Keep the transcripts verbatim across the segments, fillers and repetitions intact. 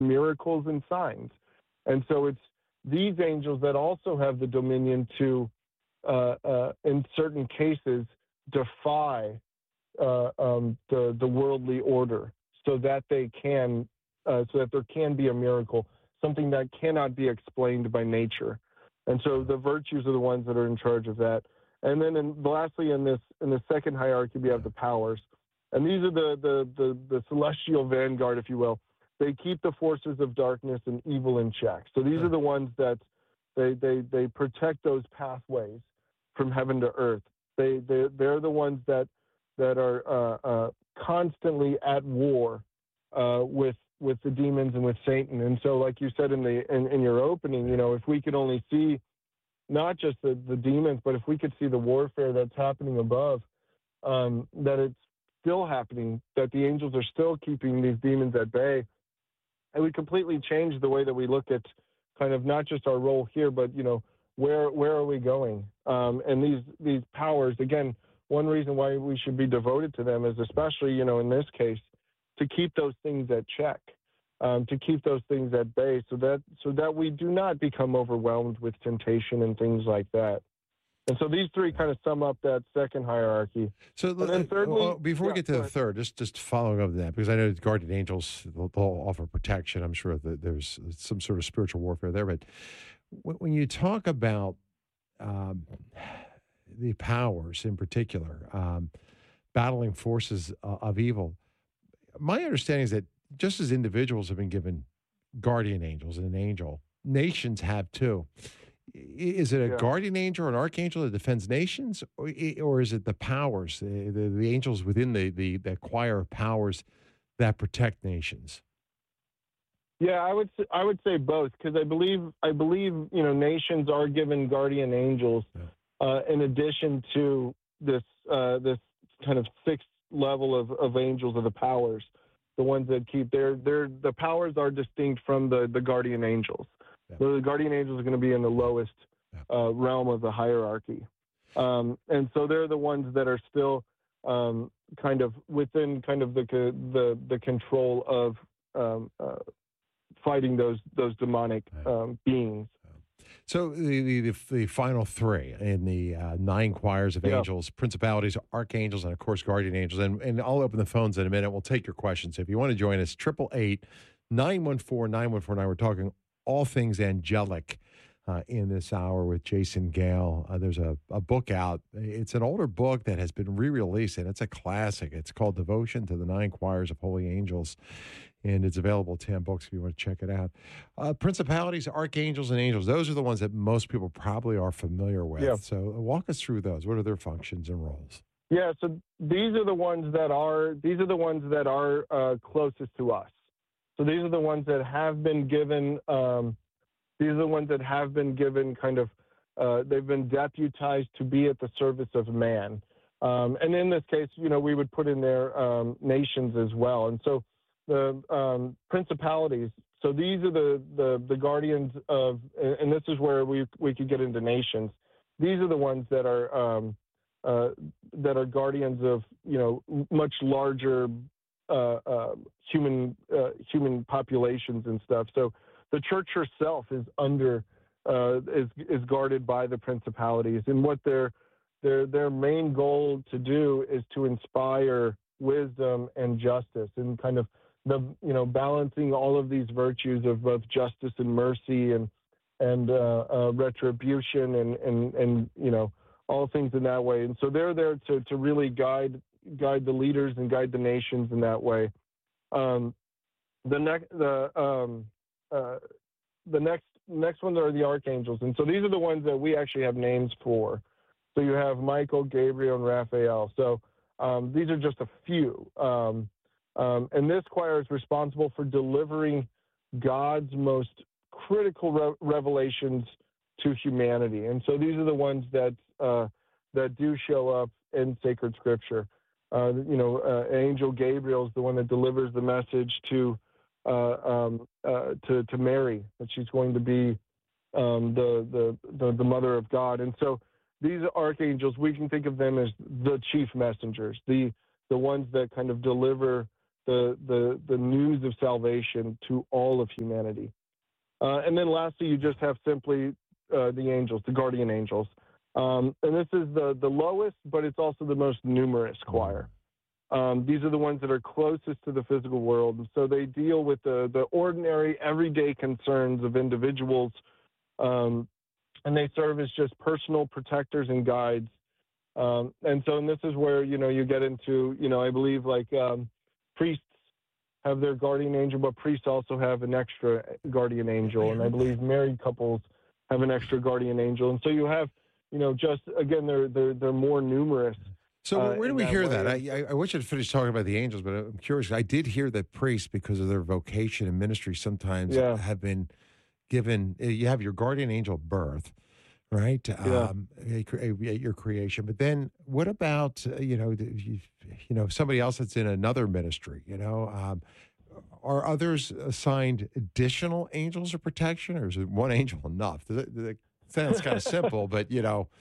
miracles and signs. And so it's these angels that also have the dominion to, uh, uh, in certain cases, defy uh, um, the the worldly order, so that they can, uh, so that there can be a miracle, something that cannot be explained by nature. And so the virtues are the ones that are in charge of that. And then, in, lastly, in this in the second hierarchy, we have the powers, and these are the the the, the celestial vanguard, if you will. They keep the forces of darkness and evil in check. So these are the ones that they they they protect those pathways from heaven to earth. They they they're the ones that that are uh, uh, constantly at war uh, with with the demons and with Satan. And so, like you said in the in, in your opening, you know, if we could only see not just the, the demons, but if we could see the warfare that's happening above, um, that it's still happening, that the angels are still keeping these demons at bay, it would completely change the way that we look at kind of not just our role here, but, you know, where where are we going? Um, and these these powers, again, one reason why we should be devoted to them is especially, you know, in this case, to keep those things at check, um, to keep those things at bay, so that so that we do not become overwhelmed with temptation and things like that. And so these three kind of sum up that second hierarchy. So and then thirdly, uh, before yeah, we get to the ahead. third, just just following up on that, because I know guardian angels they'll, they'll offer protection. I'm sure that there's some sort of spiritual warfare there. But when, when you talk about um, the powers in particular, um, battling forces uh, of evil, my understanding is that just as individuals have been given guardian angels and an angel, nations have too. Is it a Yeah. guardian angel or an archangel that defends nations, or, or is it the powers, the, the, the angels within the, the, the choir of powers that protect nations? Yeah, I would s- I would say both, because I believe I believe you know nations are given guardian angels Yeah. uh, in addition to this uh, this kind of sixth level of, of angels of the powers, the ones that keep their their the powers are distinct from the the guardian angels. Yeah. So the guardian angels are going to be in the lowest Yeah. uh, realm of the hierarchy, um, and so they're the ones that are still um, kind of within kind of the co- the the control of um, uh, fighting those those demonic um, beings. So the, the, the, the final three in the uh, nine choirs of Yeah. angels, principalities, archangels, and of course guardian angels. And, and I'll open the phones in a minute. We'll take your questions. If you want to join us, triple eight, nine one four, nine one four nine. We're talking all things angelic uh, in this hour with Jason Gale. Uh, there's a, a book out. It's an older book that has been re-released, and it's a classic. It's called Devotion to the Nine Choirs of Holy Angels, and it's available at Tam Books if you want to check it out. Uh, principalities, archangels, and angels, those are the ones that most people probably are familiar with. Yeah. So walk us through those. What are their functions and roles? Yeah, so these are the ones that are these are the ones that are uh, closest to us. So these are the ones that have been given. Um, these are the ones that have been given kind of. Uh, they've been deputized to be at the service of man. Um, and in this case, you know, we would put in there um, nations as well. And so the um, principalities. So these are the, the the guardians of, and this is where we we could get into nations. These are the ones that are. Um, Uh, that are guardians of, you know, much larger uh, uh, human uh, human populations and stuff. So the church herself is under uh, is is guarded by the principalities, and what their their their main goal to do is to inspire wisdom and justice, and kind of the you know balancing all of these virtues of both justice and mercy and and uh, uh, retribution and and and you know. all things in that way. And so they're there to, to really guide guide the leaders and guide the nations in that way. Um, the next the um, uh, the next next ones are the archangels, and so these are the ones that we actually have names for. So you have Michael, Gabriel, and Raphael. So um, these are just a few. Um, um, and this choir is responsible for delivering God's most critical re- revelations to humanity. And so these are the ones that uh, that do show up in sacred scripture. Uh, you know, uh, Angel Gabriel is the one that delivers the message to uh, um, uh, to, to Mary, that she's going to be um, the, the the the mother of God. And so these archangels, we can think of them as the chief messengers, the the ones that kind of deliver the the the news of salvation to all of humanity. Uh, and then lastly, you just have simply uh, the angels, the guardian angels. Um, and this is the, the lowest, but it's also the most numerous choir. Um, these are the ones that are closest to the physical world. And so they deal with the, the ordinary, everyday concerns of individuals. Um, and they serve as just personal protectors and guides. Um, and so and this is where, you know, you get into, you know, I believe like um, priests have their guardian angel, but priests also have an extra guardian angel. And I believe married couples have an extra guardian angel. And so you have, you know, just, again, they're, they're, they're more numerous. So uh, where do in we that hear way. that? I, I, I want you to finish talking about the angels, but I'm curious. I did hear that priests, because of their vocation and ministry, sometimes Yeah. have been given, you have your guardian angel at birth, right? Yeah. Um, at your creation. But then what about, uh, you know, you, you know, somebody else that's in another ministry, you know, um, are others assigned additional angels of protection, or is it one angel enough? Does it, does it sounds kind of simple, but, you know.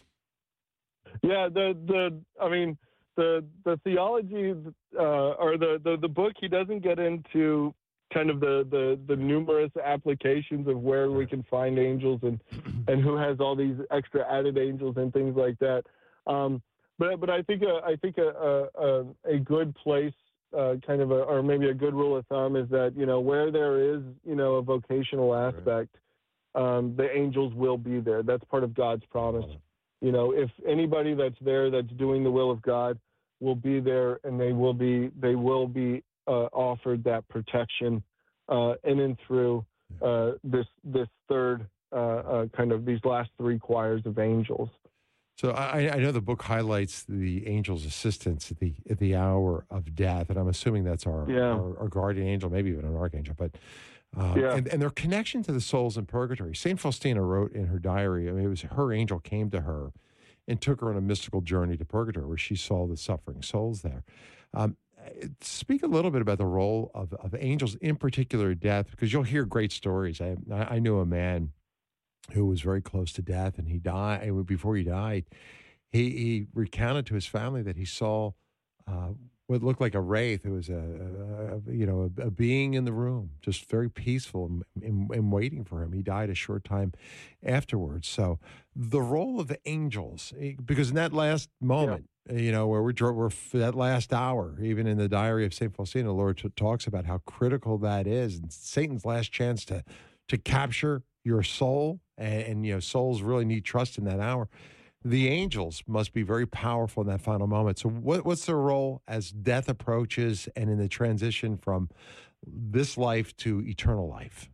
Yeah, the the I mean the the theology uh, or the, the the book, he doesn't get into kind of the, the, the numerous applications of where we can find angels and and who has all these extra added angels and things like that. Um, but but I think a, I think a a, a good place, uh, kind of a, or maybe a good rule of thumb is that, you know, where there is, you know, a vocational aspect, um, the angels will be there. That's part of God's promise. You know, if anybody that's there that's doing the will of God will be there, and they will be they will be uh, offered that protection uh, in and through uh, this this third uh, uh, kind of these last three choirs of angels. So I, I know the book highlights the angel's assistance at the at the hour of death, and I'm assuming that's our Yeah. our, our guardian angel, maybe even an archangel, but. Um, Yeah. and, and their connection to the souls in purgatory. Saint Faustina wrote in her diary, I mean, it was her angel came to her and took her on a mystical journey to purgatory where she saw the suffering souls there. Um, speak a little bit about the role of, of angels, in particular death, because you'll hear great stories. I, I knew a man who was very close to death, and he died. And before he died, he, he recounted to his family that he saw uh, what looked like a wraith. It was a, a, a you know a, a being in the room, just very peaceful and, and, and waiting for him. He died a short time afterwards. So the role of the angels, because in that last moment, yeah. you know, where we're, we're that last hour, even in the diary of Saint Faustina, the Lord t- talks about how critical that is, and Satan's last chance to to capture your soul, and, and you know, souls really need trust in that hour. The angels must be very powerful in that final moment. So what, what's their role as death approaches and in the transition from this life to eternal life?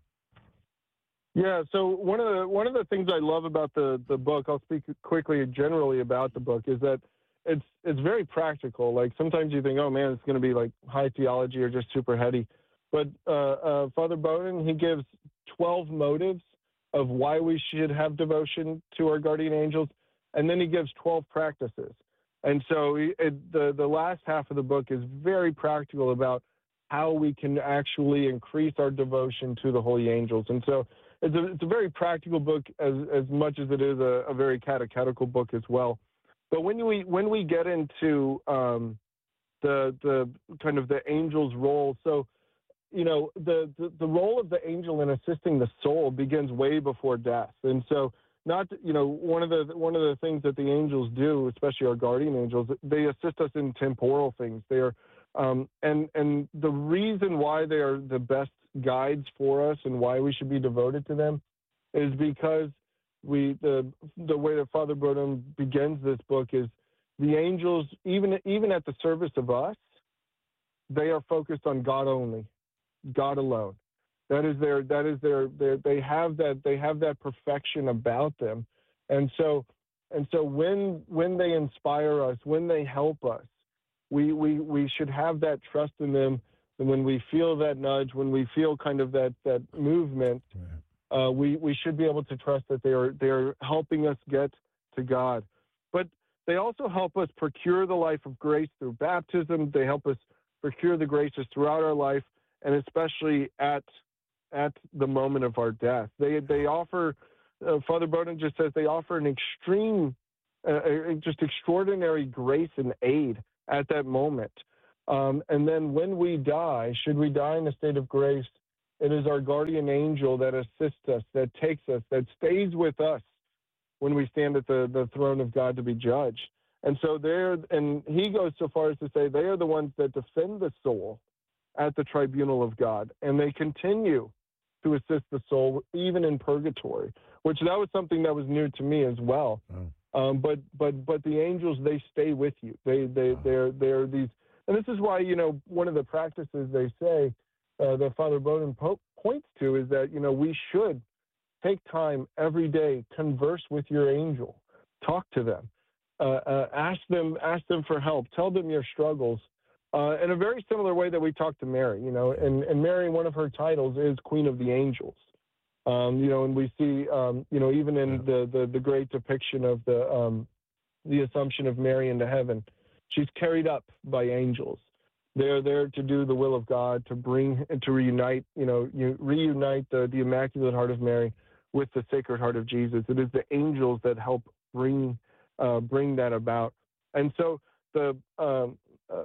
Yeah, so one of the one of the things I love about the, the book, I'll speak quickly generally about the book, is that it's it's very practical. Like sometimes you think, oh man, it's going to be like high theology or just super heady. But uh, uh, Father Bowden, he gives twelve motives of why we should have devotion to our guardian angels. And then he gives twelve practices. And so it, the, the last half of the book is very practical about how we can actually increase our devotion to the holy angels. And so it's a, it's a very practical book as, as much as it is a, a very catechetical book as well. But when we, when we get into um, the, the kind of the angel's role, so, you know, the, the, the role of the angel in assisting the soul begins way before death. And so Not, you know, one of the one of the things that the angels do, especially our guardian angels, they assist us in temporal things. They are, um, and and the reason why they are the best guides for us and why we should be devoted to them, is because we the the way that Father Bowden begins this book is the angels, even even at the service of us, they are focused on God only, God alone. That is their, that is their, their, they have that, they have that perfection about them. And so, and so when, when they inspire us, when they help us, we, we, we should have that trust in them. And when we feel that nudge, when we feel kind of that, that movement, uh, we, we should be able to trust that they are, they are helping us get to God. But they also help us procure the life of grace through baptism. They help us procure the graces throughout our life, and especially at at the moment of our death. They they offer, uh, Father Bowden just says, they offer an extreme, uh, just extraordinary grace and aid at that moment. Um, and then when we die, should we die in a state of grace, it is our guardian angel that assists us, that takes us, that stays with us when we stand at the, the throne of God to be judged. And so they're, and he goes so far as to say they are the ones that defend the soul at the tribunal of God. And they continue to assist the soul even in purgatory, which that was something that was new to me as well. Oh. Um, but, but, but the angels, they stay with you. They, they, oh. they're, they're these, and this is why, you know, one of the practices they say uh, that Father Bowden po- points to is that, you know, we should take time every day, converse with your angel, talk to them, uh, uh, ask them, ask them for help, tell them your struggles, uh, in a very similar way that we talk to Mary, you know, and, and Mary, one of her titles is Queen of the Angels, um, you know, and we see, um, you know, even in the, the, the great depiction of the, um, the Assumption of Mary into heaven, she's carried up by angels. They're there to do the will of God, to bring and to reunite, you know, you, reunite the, the Immaculate Heart of Mary with the Sacred Heart of Jesus. It is the angels that help bring uh, bring that about. And so the um, uh,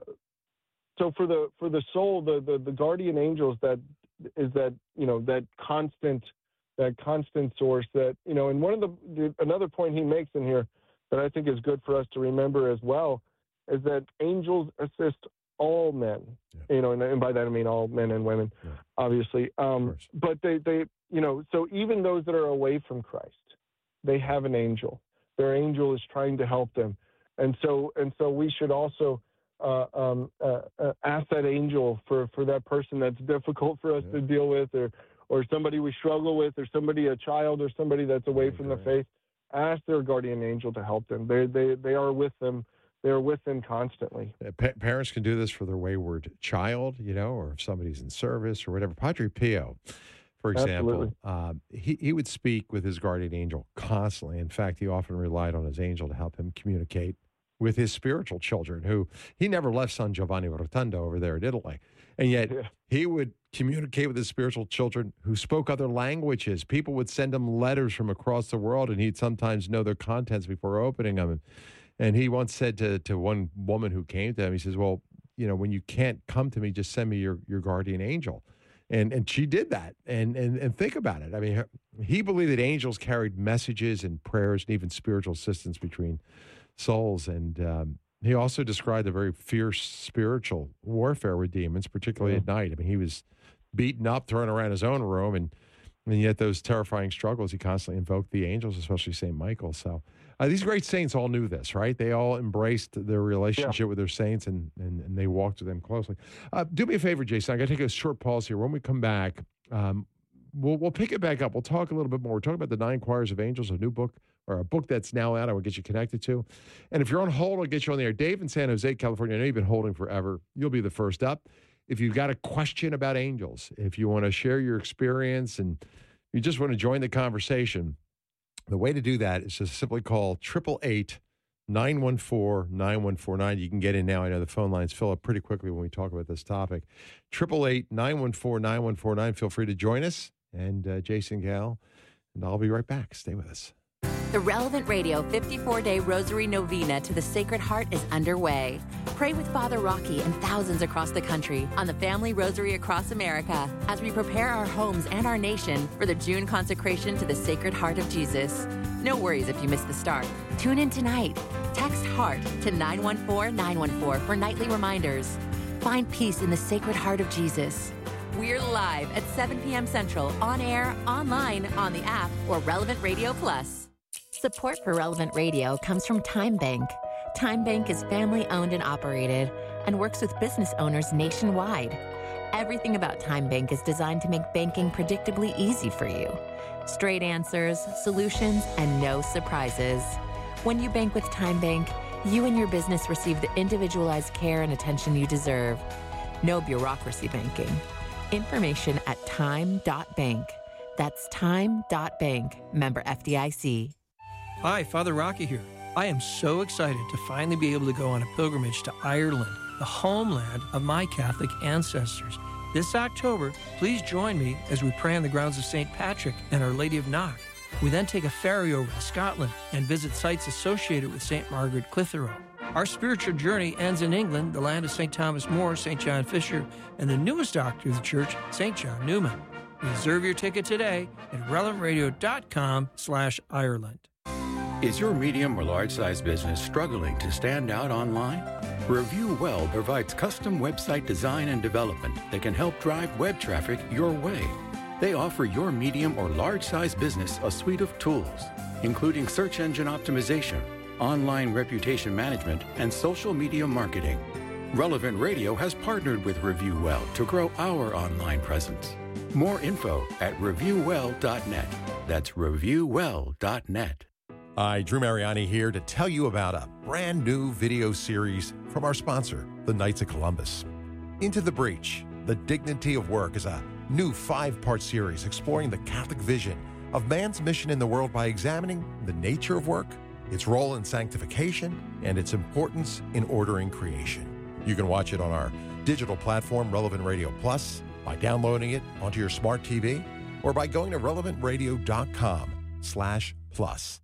so for the for the soul, the, the the guardian angels, that is that, you know, that constant that constant source that, you know, and one of the another point he makes in here that I think is good for us to remember as well is that angels assist all men, yeah. you know, and, and by that I mean all men and women, yeah. obviously. Um, but they, they, you know, so even those that are away from Christ, they have an angel. Their angel is trying to help them, and so and so we should also uh, um, uh, uh, ask that angel for, for that person that's difficult for us yeah. to deal with, or or somebody we struggle with, or somebody, a child, or somebody that's away okay. from the faith. Ask their guardian angel to help them. They they they are with them. They're with them constantly. Pa- parents can do this for their wayward child, you know, or if somebody's in service or whatever. Padre Pio, for example, uh, he, he would speak with his guardian angel constantly. In fact, he often relied on his angel to help him communicate with his spiritual children, who he never left San Giovanni Rotondo over there in Italy. And yet yeah. he would communicate with his spiritual children who spoke other languages. People would send him letters from across the world, and he'd sometimes know their contents before opening them. And, And he once said to, to one woman who came to him, he says, well, you know, when you can't come to me, just send me your, your guardian angel. And and she did that. And, and and think about it. I mean, he believed that angels carried messages and prayers and even spiritual assistance between souls. And um, he also described a very fierce spiritual warfare with demons, particularly mm-hmm. at night. I mean, he was beaten up, thrown around his own room, and and yet those terrifying struggles, he constantly invoked the angels, especially Saint Michael. So uh, these great saints all knew this, right? They all embraced their relationship yeah. with their saints, and, and, and they walked with them closely. Uh, do me a favor, Jason. I got to take a short pause here. When we come back, um, we'll we'll pick it back up. We'll talk a little bit more. We're talking about the Nine Choirs of Angels, a new book, or a book that's now out. I will get you connected to. And if you're on hold, I'll get you on the air. Dave in San Jose, California. I know you've been holding forever. You'll be the first up. If you've got a question about angels, if you want to share your experience, and you just want to join the conversation, the way to do that is to simply call eight eight eight, nine one four, nine one four nine. You can get in now. I know the phone lines fill up pretty quickly when we talk about this topic. eight eight eight, nine one four, nine one four nine. Feel free to join us. And uh, Jason Gal, and I'll be right back. Stay with us. The Relevant Radio fifty-four day Rosary Novena to the Sacred Heart is underway. Pray with Father Rocky and thousands across the country on the Family Rosary across America as we prepare our homes and our nation for the June consecration to the Sacred Heart of Jesus. No worries if you miss the start. Tune in tonight. Text HEART to nine one four nine one four for nightly reminders. Find peace in the Sacred Heart of Jesus. We're live at seven p.m. Central, on air, online, on the app, or Relevant Radio Plus. Support for Relevant Radio comes from Time Bank. Time Bank is family-owned and operated and works with business owners nationwide. Everything about Time Bank is designed to make banking predictably easy for you. Straight answers, solutions, and no surprises. When you bank with Time Bank, you and your business receive the individualized care and attention you deserve. No bureaucracy banking. Information at time dot bank. That's time dot bank. Member F D I C. Hi, Father Rocky here. I am so excited to finally be able to go on a pilgrimage to Ireland, the homeland of my Catholic ancestors. This October, please join me as we pray on the grounds of Saint Patrick and Our Lady of Knock. We then take a ferry over to Scotland and visit sites associated with Saint Margaret Clitheroe. Our spiritual journey ends in England, the land of Saint Thomas More, Saint John Fisher, and the newest doctor of the church, Saint John Newman. Reserve your ticket today at relevant radio dot com slash Ireland. Is your medium or large-size business struggling to stand out online? Review Well provides custom website design and development that can help drive web traffic your way. They offer your medium or large-size business a suite of tools, including search engine optimization, online reputation management, and social media marketing. Relevant Radio has partnered with Review Well to grow our online presence. More info at review well dot net. That's review well dot net. Hi, Drew Mariani here to tell you about a brand new video series from our sponsor, the Knights of Columbus. Into the Breach, The Dignity of Work is a new five-part series exploring the Catholic vision of man's mission in the world by examining the nature of work, its role in sanctification, and its importance in ordering creation. You can watch it on our digital platform, Relevant Radio Plus, by downloading it onto your smart T V, or by going to relevant radio dot com slash plus.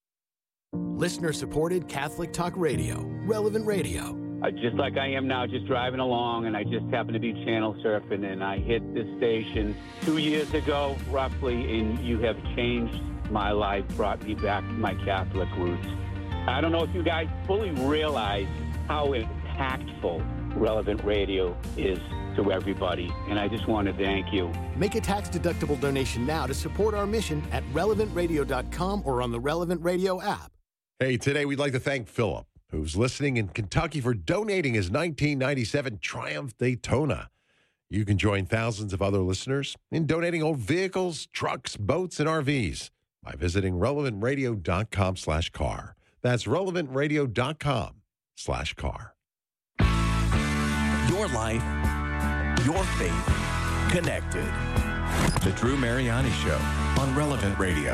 Listener-supported Catholic Talk Radio, Relevant Radio. Uh, just like I am now, just driving along, and I just happened to be channel surfing, and I hit this station two years ago, roughly, and you have changed my life, brought me back to my Catholic roots. I don't know if you guys fully realize how impactful Relevant Radio is to everybody, and I just want to thank you. Make a tax-deductible donation now to support our mission at relevant radio dot com or on the Relevant Radio app. Hey, today we'd like to thank Philip, who's listening in Kentucky, for donating his nineteen ninety-seven Triumph Daytona. You can join thousands of other listeners in donating old vehicles, trucks, boats, and R Vs by visiting relevant radio dot com slash car. That's relevant radio dot com slash car. Your life, your faith, connected. The Drew Mariani Show on Relevant Radio.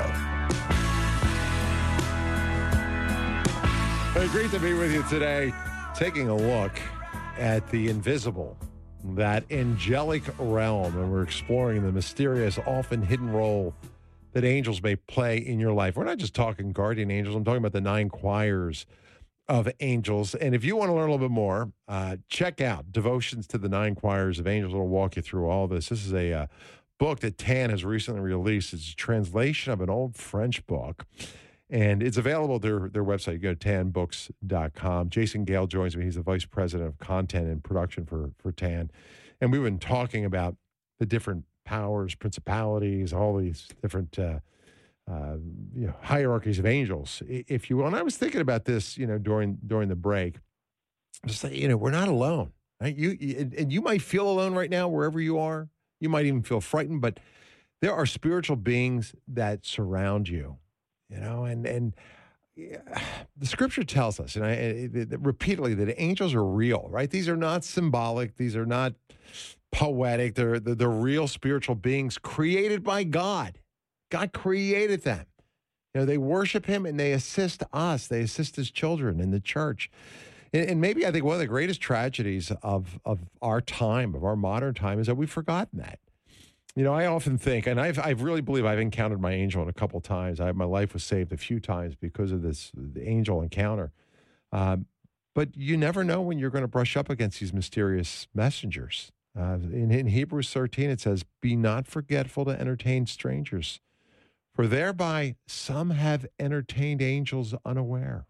Well, great to be with you today, taking a look at the invisible, that angelic realm, and we're exploring the mysterious, often hidden role that angels may play in your life. We're not just talking guardian angels. I'm talking about the nine choirs of angels. And if you want to learn a little bit more, uh, check out Devotions to the Nine Choirs of Angels. It'll walk you through all this. This is a uh, book that Tan has recently released. It's a translation of an old French book, and it's available at their, their website. You go to tan books dot com. Jason Gale joins me. He's the vice president of content and production for, for Tan. And we've been talking about the different powers, principalities, all these different uh, uh, you know, hierarchies of angels, if you will. And I was thinking about this, you know, during during the break. Just say, you know, we're not alone. Right? You, you and you might feel alone right now wherever you are. You might even feel frightened, but there are spiritual beings that surround you. You know, and and yeah, the scripture tells us, and I it, it, repeatedly, that angels are real, right? These are not symbolic. These are not poetic. They're, they're they're real spiritual beings created by God. God created them. You know, they worship Him and they assist us. They assist His children in the church. And, and maybe I think one of the greatest tragedies of of our time, of our modern time, is that we've forgotten that. You know, I often think, and I've, I really believe I've encountered my angel in a couple of times. I, my life was saved a few times because of this the angel encounter. Um, but you never know when you're going to brush up against these mysterious messengers. Uh, in, in Hebrews thirteen, it says, "Be not forgetful to entertain strangers, for thereby some have entertained angels unaware."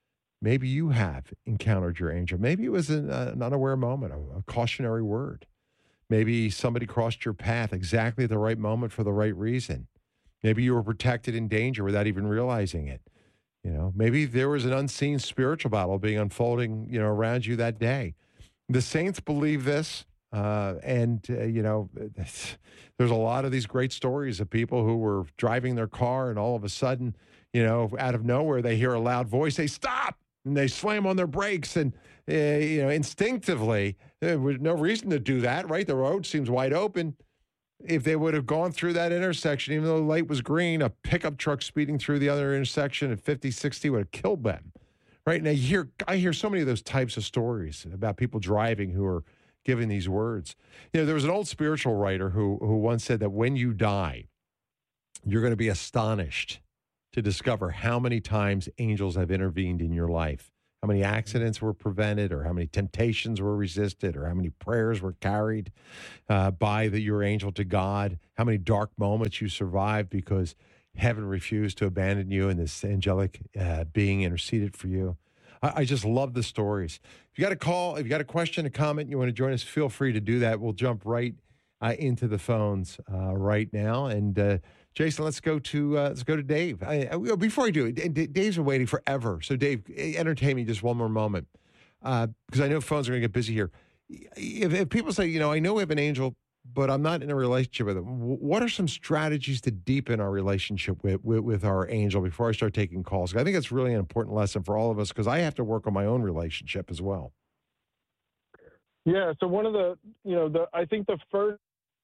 Maybe you have encountered your angel. Maybe it was an, uh, an unaware moment, a, a cautionary word. Maybe somebody crossed your path exactly at the right moment for the right reason. Maybe you were protected in danger without even realizing it. You know, maybe there was an unseen spiritual battle being unfolding, you know, around you that day. The saints believe this, uh, and uh, you know, there's a lot of these great stories of people who were driving their car, and all of a sudden, you know, out of nowhere, they hear a loud voice say, "Stop!" and they slam on their brakes, and uh, you know, instinctively, there was no reason to do that, right? The road seems wide open. If they would have gone through that intersection, even though the light was green, a pickup truck speeding through the other intersection at fifty, sixty would have killed them, right? Now, you hear, I hear so many of those types of stories about people driving who are giving these words. You know, there was an old spiritual writer who who once said that when you die, you're going to be astonished to discover how many times angels have intervened in your life, how how many accidents were prevented, or how many temptations were resisted, or how many prayers were carried uh, by the, your angel to God, how many dark moments you survived because heaven refused to abandon you and this angelic uh, being interceded for you. I, I just love the stories. If you got a call, if you got a question, a comment, you want to join us, feel free to do that. We'll jump right uh, into the phones uh, right now. And uh, Jason, let's go to uh, let's go to Dave. I, I, before I do it, D- Dave's been waiting forever. So Dave, entertain me just one more moment, because uh, I know phones are going to get busy here. If, if people say, you know, I know we have an angel, but I'm not in a relationship with them, what are some strategies to deepen our relationship with, with, with our angel before I start taking calls? I think it's really an important lesson for all of us, because I have to work on my own relationship as well. Yeah, so one of the, you know, the I think the first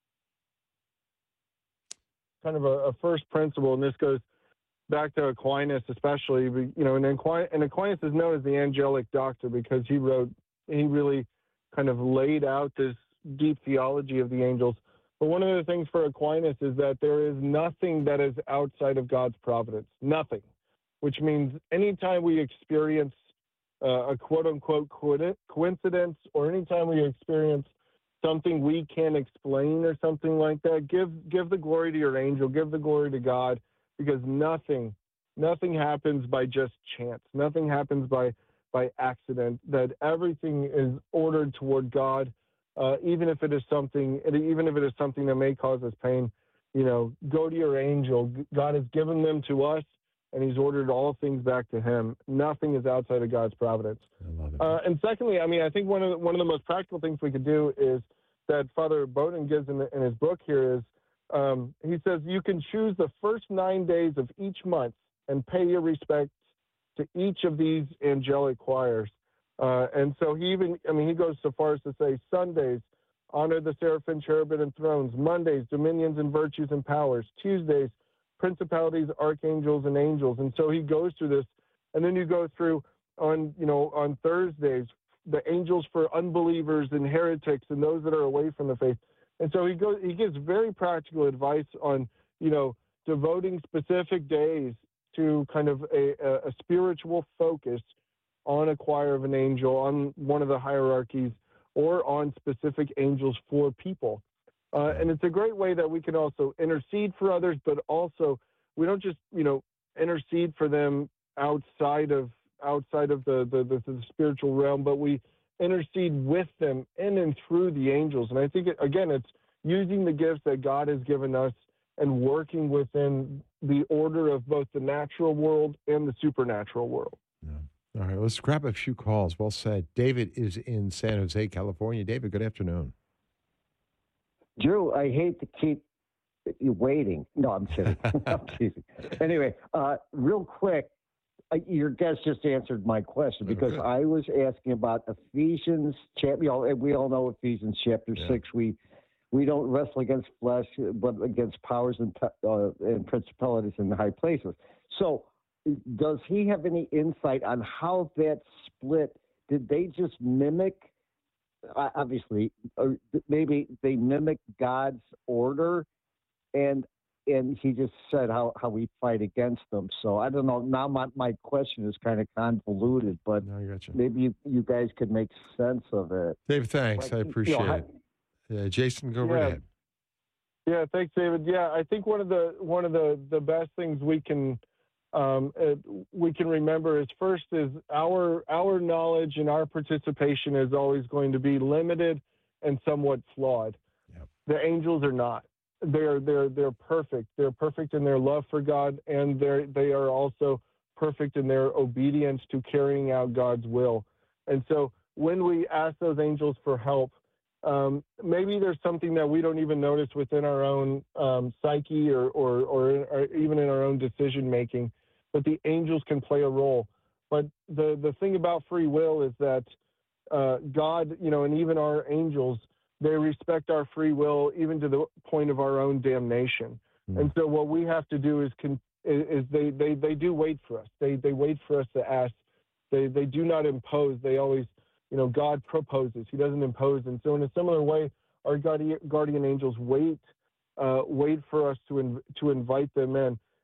kind of a, a first principle, and this goes back to Aquinas especially, you know, and Aquinas, and Aquinas is known as the angelic doctor because he wrote, he really kind of laid out this deep theology of the angels. But one of the things for Aquinas is that there is nothing that is outside of God's providence, nothing, which means anytime we experience uh, a quote-unquote coincidence, or anytime we experience something we can't explain or something like that, give give the glory to your angel, give the glory to God, because nothing, nothing happens by just chance. Nothing happens by, by accident, that everything is ordered toward God. Uh, even if it is something, even if it is something that may cause us pain, you know, go to your angel. God has given them to us, and He's ordered all things back to Him. Nothing is outside of God's providence. I love it. Uh, and secondly, I mean, I think one of the, one of the most practical things we could do is that Father Bowden gives in, the, in his book here is um, he says you can choose the first nine days of each month and pay your respects to each of these angelic choirs. Uh, and so he even, I mean, he goes so far as to say Sundays, honor the seraphim, cherubim, and thrones. Mondays, dominions and virtues and powers. Tuesdays, principalities, archangels, and angels. And so he goes through this. And then you go through on, you know, on Thursdays, the angels for unbelievers and heretics and those that are away from the faith. And so he goes, he gives very practical advice on, you know, devoting specific days to kind of a, a, a spiritual focus on a choir of an angel, on one of the hierarchies, or on specific angels for people. Uh, and it's a great way that we can also intercede for others, but also we don't just, you know, intercede for them outside of outside of the, the, the, the spiritual realm, but we intercede with them in and through the angels. And I think, it, again, it's using the gifts that God has given us and working within the order of both the natural world and the supernatural world. Yeah. All right, let's grab a few calls. Well said. David is in San Jose, California. David, good afternoon. Drew, I hate to keep you waiting. No, I'm kidding. I'm teasing. Anyway, uh, real quick, uh, your guest just answered my question because I was asking about Ephesians chapter. You know, we all know Ephesians chapter yeah. six. We we don't wrestle against flesh, but against powers and uh, and principalities in the high places. So, does he have any insight on how that split? Did they just mimic? Uh, obviously, or maybe they mimic God's order, and and he just said how, how we fight against them. So I don't know. Now my, my question is kind of convoluted, but no, I got you. maybe you, you guys could make sense of it. Dave, thanks. Like, I appreciate you know, it. Uh, Jason, go yeah. right ahead. Yeah, thanks, David. Yeah, I think one of the one of the, the best things we can um, uh, we can remember is first is our our knowledge and our participation is always going to be limited and somewhat flawed. Yep. The angels are not. They're they're they're perfect. They're perfect in their love for God, and they they are also perfect in their obedience to carrying out God's will. And so when we ask those angels for help, um, maybe there's something that we don't even notice within our own um, psyche or or, or or even in our own decision making, but the angels can play a role. But the the thing about free will is that uh, God, you know, and even our angels, they respect our free will even to the point of our own damnation. Mm. And so what we have to do is con- is they, they, they do wait for us. They they wait for us to ask. They they do not impose. They always, you know, God proposes. He doesn't impose. And so in a similar way, our guardian, guardian angels wait uh, wait for us to in, to invite them in.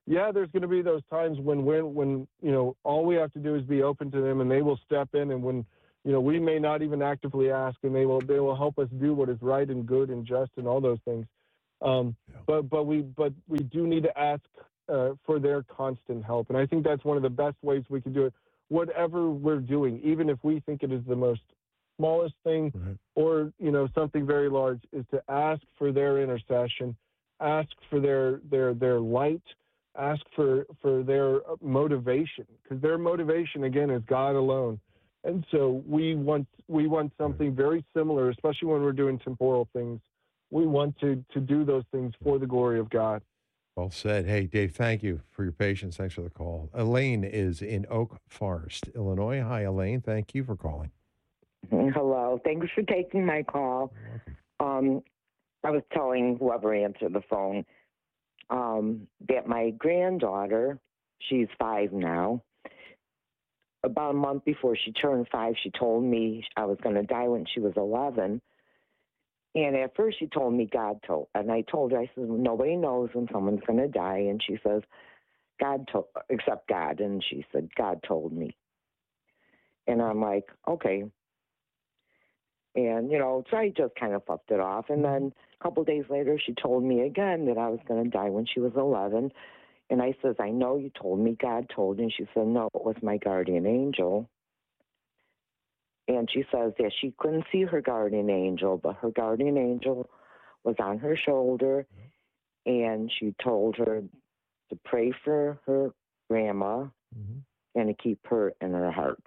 yeah, there's going to be those times when we're, when, you know, all we have to do is be open to them and they will step in, and when, you know, we may not even actively ask, and they will, they will help us do what is right and good and just and all those things. Um, Yeah. but, but we, but we do need to ask uh, for their constant help. And I think that's one of the best ways we can do it, whatever we're doing, even if we think it is the most smallest thing Right. or, you know, something very large, is to ask for their intercession, ask for their, their, their light, ask for, for their motivation, because their motivation, again, is God alone. And so we want, we want something very similar, especially when we're doing temporal things. We want to, to do those things for the glory of God. Well said. Hey, Dave, thank you for your patience. Thanks for the call. Elaine is in Oak Forest, Illinois. Hi, Elaine. Thank you for calling. Hello. Thanks for taking my call. Um, I was telling whoever answered the phone um, that my granddaughter, she's five now, about a month before she turned five, she told me I was going to die when she was eleven. And at first she told me God told. And I told her, I said, nobody knows when someone's going to die. And she says, God told, except God. And she said, God told me. And I'm like, okay. And, you know, so I just kind of fucked it off. And then a couple of days later, she told me again that I was going to die when she was eleven. And I says, I know you told me God told you. And she said, no, it was my guardian angel. And she says that she couldn't see her guardian angel, but her guardian angel was on her shoulder. And she told her to pray for her grandma Mhm. and to keep her in her heart.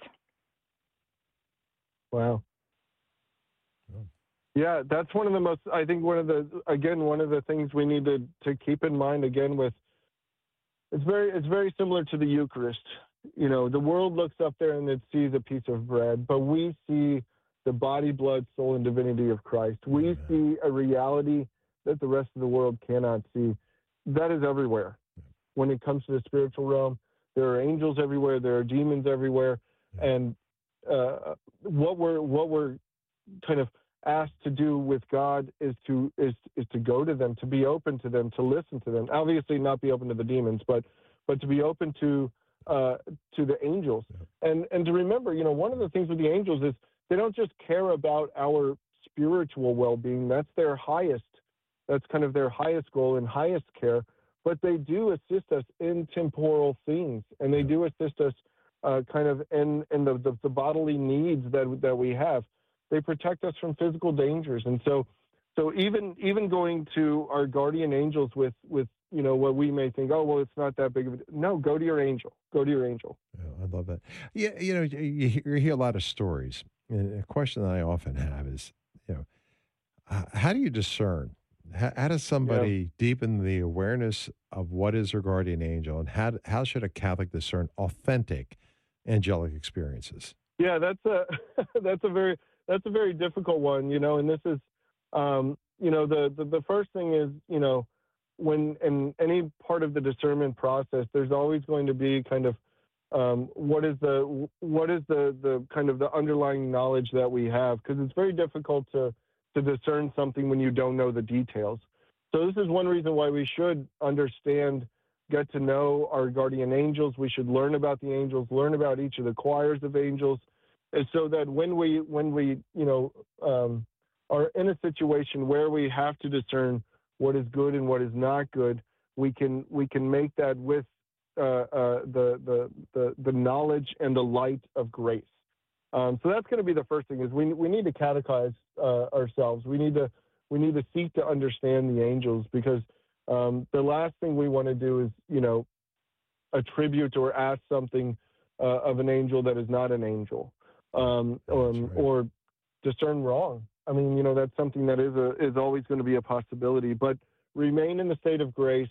Wow. Yeah, that's one of the most, I think one of the, again, one of the things we need to, to keep in mind again with, it's very, it's very similar to the Eucharist. You know, the world looks up there and it sees a piece of bread, but we see the body, blood, soul, and divinity of Christ. We Yeah. see a reality that the rest of the world cannot see. That is everywhere. When it comes to the spiritual realm, there are angels everywhere, there are demons everywhere, Yeah. and uh, what we're what we're kind of asked to do with God is to is is to go to them, to be open to them, to listen to them. Obviously, not be open to the demons, but but to be open to uh, to the angels, Yeah. and and to remember, you know, one of the things with the angels is they don't just care about our spiritual well-being. That's their highest. That's kind of their highest goal and highest care. But they do assist us in temporal things, and they Yeah. do assist us uh, kind of in in the, the the bodily needs that that we have. They protect us from physical dangers, and so so even even going to our guardian angels with with you know what we may think, oh well, it's not that big of a no. Go to your angel. Go to your angel. Yeah, I love that. Yeah, you know, you hear, you hear a lot of stories. And a question that I often have is, you know, h- how do you discern? How, how does somebody deepen the awareness of what is their guardian angel, and how how should a Catholic discern authentic angelic experiences? Yeah, that's a that's a very that's a very difficult one, you know. And this is, um, you know, the, the the first thing is, you know, when in any part of the discernment process, there's always going to be kind of um, what is the what is the the kind of the underlying knowledge that we have, because it's very difficult to to discern something when you don't know the details. So this is one reason why we should understand, get to know our guardian angels. We should learn about the angels, learn about each of the choirs of angels, and so that when we when we you know um, are in a situation where we have to discern what is good and what is not good, we can we can make that with uh, uh, the, the the the knowledge and the light of grace. Um, so that's going to be the first thing, is we we need to catechize uh, ourselves. We need to we need to seek to understand the angels, because um, the last thing we want to do is you know attribute or ask something uh, of an angel that is not an angel, um, um, right. or discern wrong. I mean, you know, that's something that is a is always going to be a possibility. But remain in the state of grace.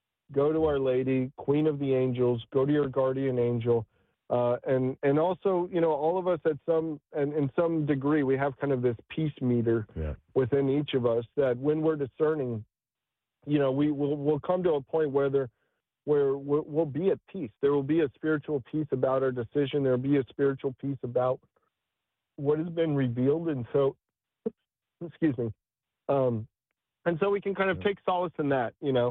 Go to Our Lady, Queen of the Angels. Go to your guardian angel. Uh, and and also, you know, all of us at some and in some degree, we have kind of this peace meter Yeah. within each of us, that when we're discerning, you know, we will we'll come to a point where there, where we'll, we'll be at peace. There will be a spiritual peace about our decision. There will be a spiritual peace about what has been revealed, and so, excuse me, um, and so we can kind of Yeah. take solace in that, you know.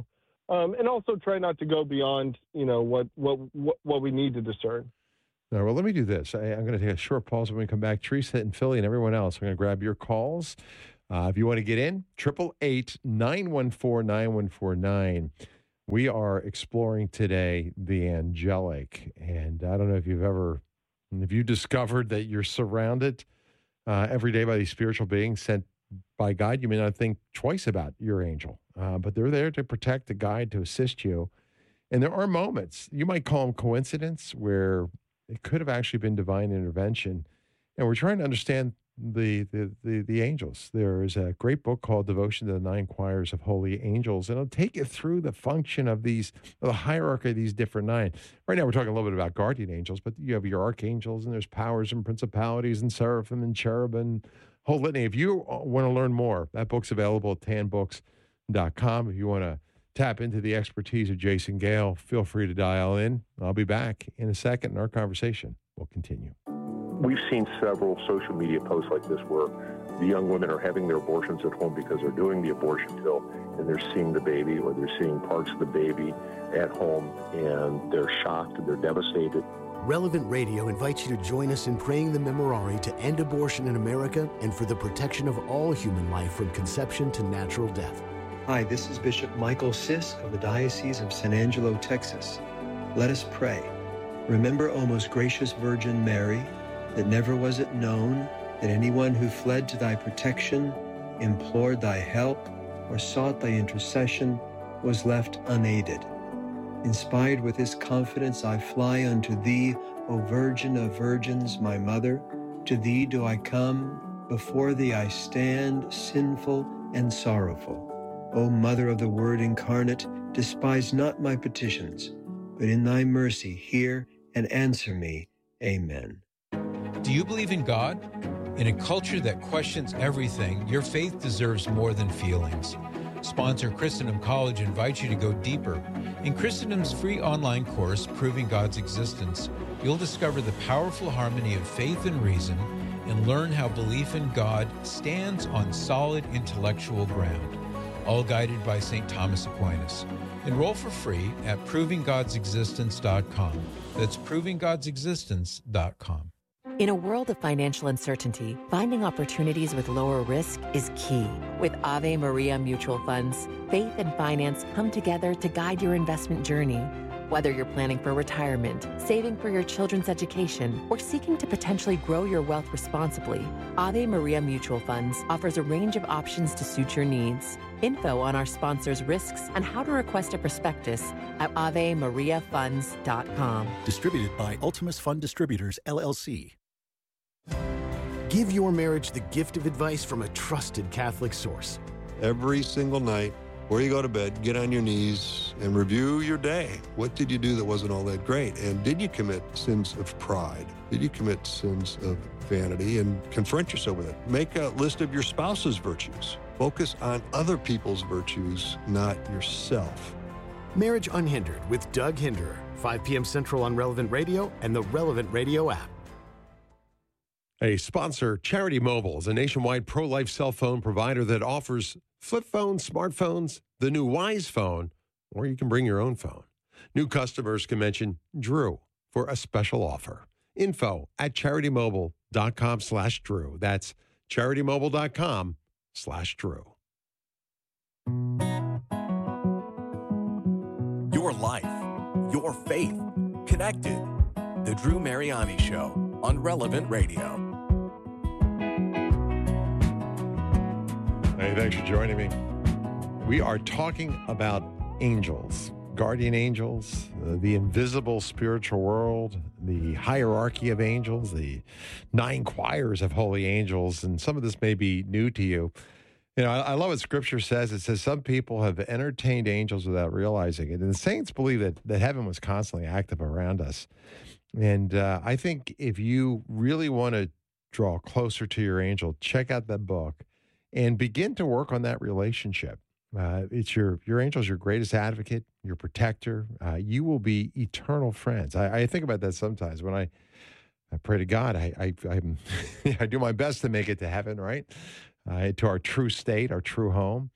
um, and also try not to go beyond, you know, what what what, what we need to discern. All right, well, let me do this. I, I'm going to take a short pause when we come back. Teresa in Philly and everyone else, I'm going to grab your calls. Uh, if you want to get in, eight eight eight, nine one four, nine one four nine. We are exploring today the angelic. And I don't know if you've ever, if you discovered that you're surrounded uh, every day by these spiritual beings sent by God, you may not think twice about your angel. Uh, but they're there to protect, to guide, to assist you. And there are moments, you might call them coincidence, where it could have actually been divine intervention. And we're trying to understand the, the, the, the angels. There is a great book called Devotion to the Nine Choirs of Holy Angels, and it'll take you through the function of these, the hierarchy of these different nine. Right now, we're talking a little bit about guardian angels, but you have your archangels, and there's powers and principalities and seraphim and cherubim, whole litany. If you want to learn more, that book's available at tan books dot com. If you want to tap into the expertise of Jason Gale, feel free to dial in. I'll be back in a second, and our conversation will continue. We've seen several social media posts like this where the young women are having their abortions at home because they're doing the abortion pill and they're seeing the baby, or they're seeing parts of the baby at home, and they're shocked and they're devastated. Relevant Radio invites you to join us in praying the Memorare to end abortion in America and for the protection of all human life from conception to natural death. Hi, this is Bishop Michael Sisk of the Diocese of San Angelo, Texas. Let us pray. Remember, O most gracious Virgin Mary, that never was it known that anyone who fled to thy protection, implored thy help, or sought thy intercession was left unaided. Inspired with this confidence, I fly unto thee, O Virgin of Virgins, my Mother. To thee do I come, before thee I stand, sinful and sorrowful. O Mother of the Word incarnate, despise not my petitions, but in thy mercy hear and answer me. Amen. Do you believe in God? In a culture that questions everything, your faith deserves more than feelings. Sponsor Christendom College invites you to go deeper. In Christendom's free online course, Proving God's Existence, you'll discover the powerful harmony of faith and reason and learn how belief in God stands on solid intellectual ground, all guided by Saint Thomas Aquinas. Enroll for free at proving gods existence dot com. That's proving gods existence dot com. In a world of financial uncertainty, finding opportunities with lower risk is key. With Ave Maria Mutual Funds, faith and finance come together to guide your investment journey. Whether you're planning for retirement, saving for your children's education, or seeking to potentially grow your wealth responsibly, Ave Maria Mutual Funds offers a range of options to suit your needs. Info on our sponsors' risks and how to request a prospectus at ave maria funds dot com. Distributed by Ultimus Fund Distributors, L L C. Give your marriage the gift of advice from a trusted Catholic source. Every single night, before you go to bed, get on your knees and review your day. What did you do that wasn't all that great? And did you commit sins of pride? Did you commit sins of vanity? And confront yourself with it. Make a list of your spouse's virtues. Focus on other people's virtues, not yourself. Marriage Unhindered with Doug Hinderer, five p.m. Central on Relevant Radio and the Relevant Radio app. A sponsor, Charity Mobile, is a nationwide pro-life cell phone provider that offers flip phones, smartphones, the new Wise phone, or you can bring your own phone. New customers can mention Drew for a special offer. Info at charitymobile.com slash Drew. That's charitymobile.com slash Drew. Your life, your faith, connected. The Drew Mariani Show on Relevant Radio. Hey, thanks for joining me. We are talking about angels, guardian angels, uh, the invisible spiritual world, the hierarchy of angels, the nine choirs of holy angels, and some of this may be new to you. You know, I, I love what Scripture says. It says some people have entertained angels without realizing it. And the saints believe that, that heaven was constantly active around us. And uh, I think if you really want to draw closer to your angel, check out that book and begin to work on that relationship. Uh, it's your your angel's your greatest advocate, your protector. Uh, you will be eternal friends. I, I think about that sometimes when I, I pray to God. I I I'm, I do my best to make it to heaven, right? Uh, to our true state, our true home.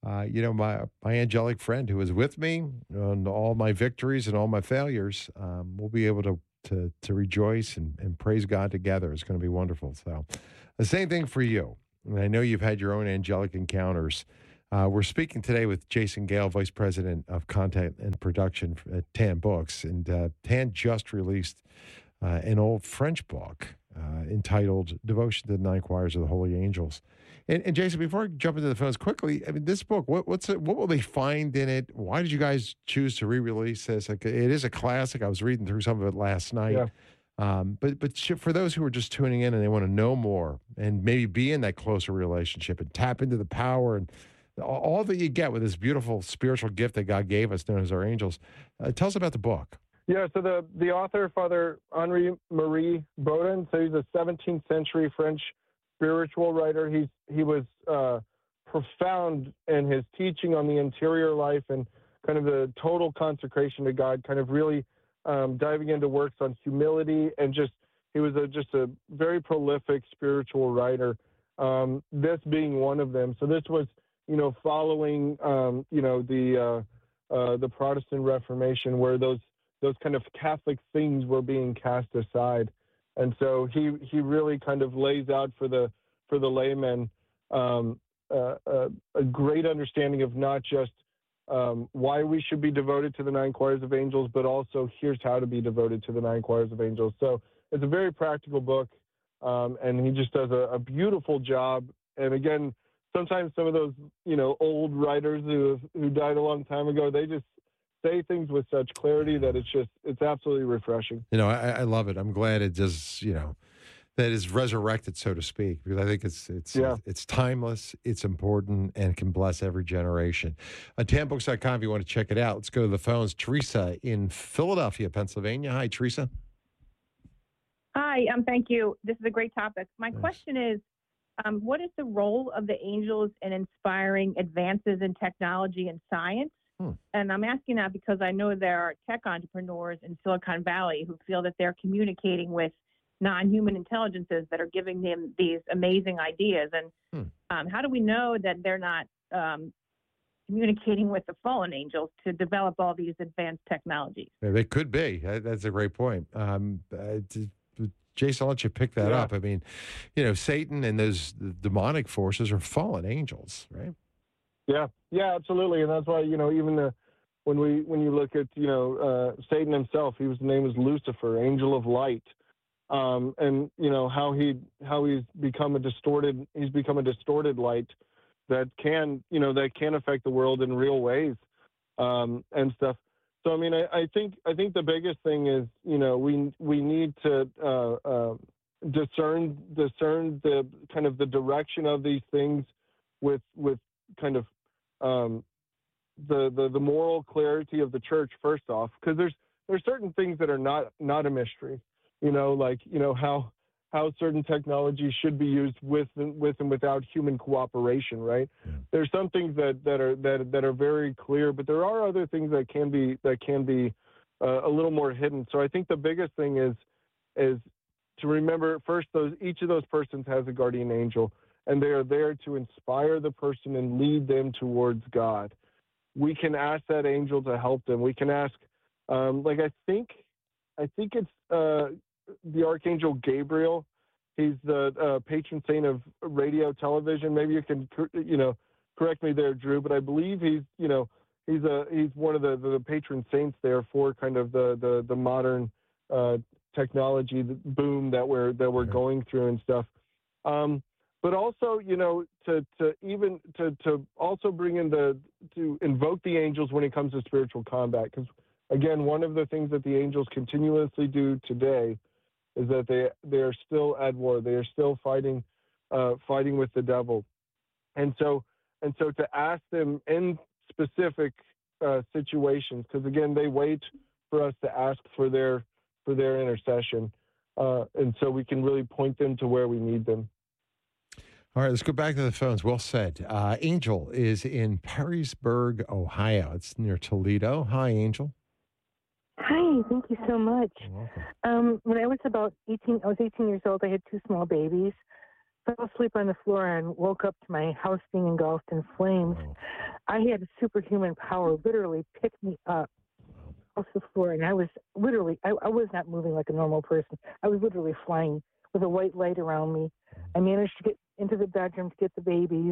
uh, you know, my my angelic friend who is with me on all my victories and all my failures, um, we'll be able to to to rejoice and, and praise God together. It's going to be wonderful. So, the same thing for you. And I know you've had your own angelic encounters. Uh, we're speaking today with Jason Gale, Vice President of Content and Production at Tan Books. And uh, Tan just released uh, an old French book uh, entitled Devotion to the Nine Choirs of the Holy Angels. And, and Jason, before I jump into the phones quickly, I mean, this book, what, what's it, what will they find in it? Why did you guys choose to re-release this? Like, it is a classic. I was reading through some of it last night. Yeah. Um, but but for those who are just tuning in and they want to know more and maybe be in that closer relationship and tap into the power and all that you get with this beautiful spiritual gift that God gave us, known as our angels. Uh, tell us about the book. Yeah, so the, the author, Father Henri Marie Baudin, so he's a seventeenth century French spiritual writer. He's he was uh, profound in his teaching on the interior life and kind of the total consecration to God, kind of really um, diving into works on humility, and just he was a, just a very prolific spiritual writer, um, this being one of them. So this was, you know, following, um, you know, the uh, uh, the Protestant Reformation, where those those kind of Catholic things were being cast aside, and so he he really kind of lays out for the for the layman um, uh, uh, a great understanding of not just um, why we should be devoted to the nine choirs of angels, but also here's how to be devoted to the nine choirs of angels. So it's a very practical book, um, and he just does a, a beautiful job. And again, sometimes some of those, you know, old writers who who died a long time ago, they just say things with such clarity that it's just, it's absolutely refreshing. You know, I, I love it. I'm glad it does, you know, that is resurrected, so to speak, because I think it's it's yeah. it's timeless, it's important, and can bless every generation. On tan books dot com, if you want to check it out, let's go to the phones. Teresa in Philadelphia, Pennsylvania. Hi, Teresa. Hi, um, thank you. This is a great topic. My Nice. question is, Um, what is the role of the angels in inspiring advances in technology and science? Hmm. And I'm asking that because I know there are tech entrepreneurs in Silicon Valley who feel that they're communicating with non-human intelligences that are giving them these amazing ideas. And Hmm. um, how do we know that they're not um, communicating with the fallen angels to develop all these advanced technologies? Yeah, they could be. Uh, That's a great point. Um, uh, t- Jason, I'll let you pick that Yeah. up. I mean, you know, Satan and those demonic forces are fallen angels, right? Yeah, yeah, absolutely, and that's why, you know, even the when we when you look at, you know, uh, Satan himself, he was name was Lucifer, angel of light, um, and you know how he how he's become a distorted he's become a distorted light that can you know that can affect the world in real ways, um, and stuff. So I mean, I, I think I think the biggest thing is, you know, we we need to uh, uh, discern discern the kind of the direction of these things with with kind of um, the, the the moral clarity of the church first off, because there's there's certain things that are not not a mystery, you know, like you know how how certain technology should be used with and, with and without human cooperation, right? Yeah. There's some things that, that are that that are very clear, but there are other things that can be that can be uh, a little more hidden. So I think the biggest thing is is to remember first those each of those persons has a guardian angel, and they are there to inspire the person and lead them towards God. We can ask that angel to help them. We can ask, um, like I think, I think it's uh, the Archangel Gabriel. He's the uh, patron saint of radio television. Maybe you can, you know, correct me there, Drew, but I believe he's, you know, he's a he's one of the, the patron saints there for kind of the the, the modern uh, technology boom that we're that we're going through and stuff. Um, but also, you know, to to even to to also bring in the to invoke the angels when it comes to spiritual combat, because again, one of the things that the angels continuously do today is that they they are still at war. They are still fighting uh, fighting with the devil, and so and so to ask them in specific uh, situations, because again, they wait for us to ask for their for their intercession, uh, and so we can really point them to where we need them. All right, let's go back to the phones. Well said. Uh, Angel is in Perrysburg, Ohio. It's near Toledo. Hi, Angel. Hi, thank you so much. You're welcome. Um, when I was about eighteen, I was eighteen years old. I had two small babies. fell asleep on the floor and woke up to my house being engulfed in flames. Oh. I had a superhuman power literally pick me up off the floor, and I was literally, I, I was not moving like a normal person. I was literally flying with a white light around me. I managed to get into the bedroom to get the babies,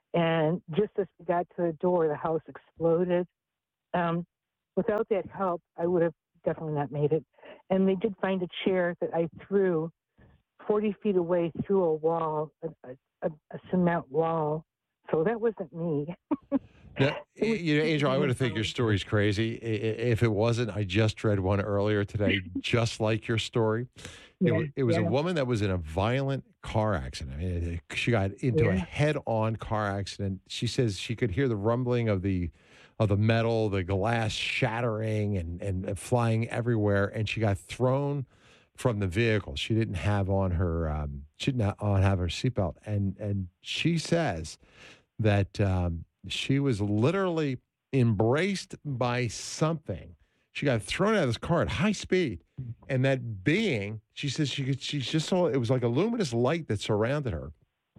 and just as we got to the door, the house exploded. Um, without that help, I would have definitely not made it. And they did find a chair that I threw forty feet away through a wall, a, a, a cement wall. So that wasn't me. Now, you know, Angel, I would have think your story's crazy. If it wasn't, I just read one earlier today, just like your story. Yeah, it was, it was yeah. a woman that was in a violent car accident. I mean, she got into Yeah. a head-on car accident. She says she could hear the rumbling of the of the metal, the glass shattering and, and flying everywhere, and she got thrown from the vehicle. She didn't have on her um, she didn't on have her seatbelt, and and she says that um, she was literally embraced by something. She got thrown out of this car at high speed, and that being, she says she could, she just saw it was like a luminous light that surrounded her,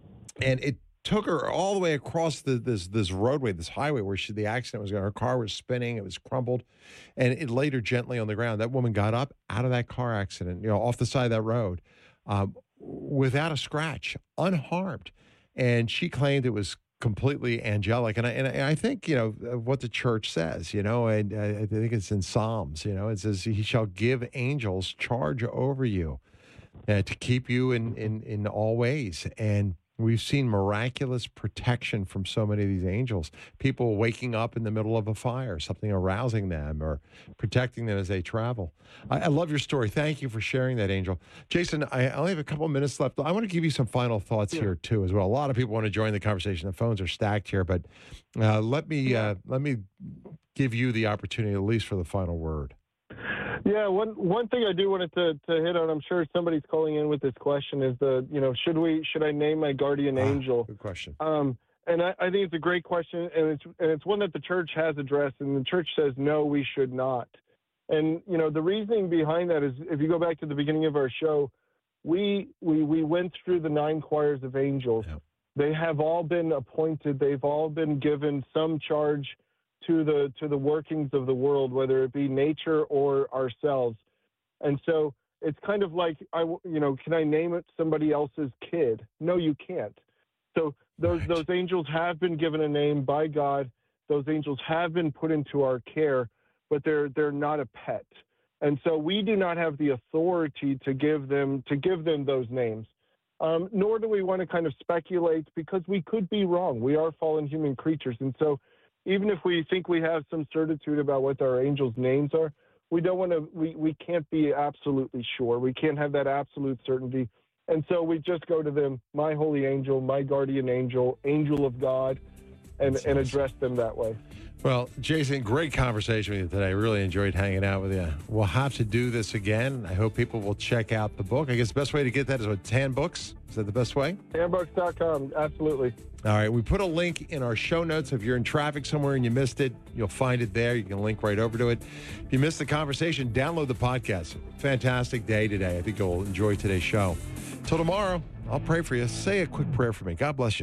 and it took her all the way across the, this this roadway, this highway where she, the accident was going. Her car was spinning, it was crumpled, and it laid her gently on the ground. That woman got up out of that car accident, you know, off the side of that road, um, without a scratch, unharmed, and she claimed it was completely angelic. And I, and I think, you know, what the church says, you know, and I think it's in Psalms, you know, it says, he shall give angels charge over you uh, to keep you in, in, in all ways. And we've seen miraculous protection from so many of these angels, people waking up in the middle of a fire, something arousing them or protecting them as they travel. I, I love your story. Thank you for sharing that, Angel. Jason, I only have a couple of minutes left. I want to give you some final thoughts yeah. here, too, as well. A lot of people want to join the conversation. The phones are stacked here, but uh, let me uh, let me give you the opportunity, at least for the final word. Yeah, one one thing I do wanted to, to hit on, I'm sure somebody's calling in with this question, is the, you know, should we should I name my guardian ah, angel? Good question. Um, and I, I think it's a great question, and it's and it's one that the church has addressed, and the church says no, we should not. And you know, the reasoning behind that is, if you go back to the beginning of our show, we we we went through the nine choirs of angels. Yep. They have all been appointed. They've all been given some charge to the to the workings of the world, whether it be nature or ourselves. And so it's kind of like, I, you know, can I name it somebody else's kid? No, you can't. So those Right. those angels have been given a name by God. Those angels have been put into our care, but they're they're not a pet. And so we do not have the authority to give them to give them those names. Um, nor do we want to kind of speculate, because we could be wrong. We are fallen human creatures, and so even if we think we have some certitude about what our angels' names are, we don't want to, we, we can't be absolutely sure. We can't have that absolute certainty. And so we just go to them, my holy angel, my guardian angel, angel of God, and, and address them that way. Well, Jason, great conversation with you today. I really enjoyed hanging out with you. We'll have to do this again. I hope people will check out the book. I guess the best way to get that is with Tan Books. Is that the best way? tan books dot com, absolutely. All right, we put a link in our show notes. If you're in traffic somewhere and you missed it, you'll find it there. You can link right over to it. If you missed the conversation, download the podcast. Fantastic day today. I think you'll enjoy today's show. Till tomorrow, I'll pray for you. Say a quick prayer for me. God bless you.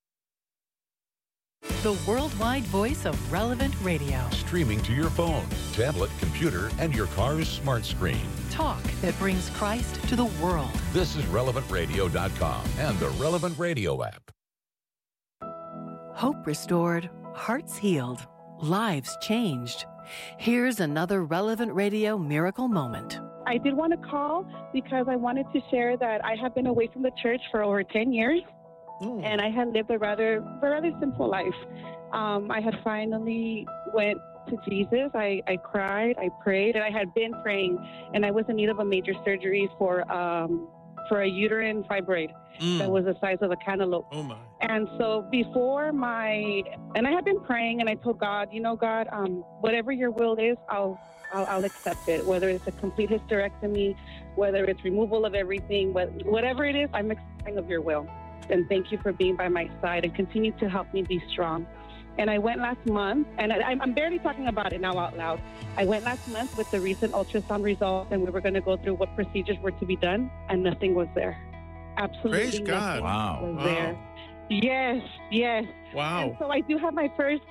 The worldwide voice of Relevant Radio. Streaming to your phone, tablet, computer, and your car's smart screen. Talk that brings Christ to the world. This is relevant radio dot com and the Relevant Radio app. Hope restored, hearts healed, lives changed. Here's another Relevant Radio miracle moment. I did want to call because I wanted to share that I have been away from the church for over ten years. Mm. And I had lived a rather, a rather simple life. Um, I had finally went to Jesus. I, I cried, I prayed, and I had been praying, and I was in need of a major surgery for um, for a uterine fibroid mm. that was the size of a cantaloupe. Oh my! And so before my, and I had been praying, and I told God, you know, God, um, whatever your will is, I'll, I'll I'll accept it. Whether it's a complete hysterectomy, whether it's removal of everything, whatever it is, I'm accepting of your will. And thank you for being by my side and continue to help me be strong. And I went last month, and I, I'm barely talking about it now out loud. I went last month with the recent ultrasound results, and we were going to go through what procedures were to be done, and nothing was there. absolutely Praise God. nothing Wow. was there. Yes, yes. Wow. And so I do have my first,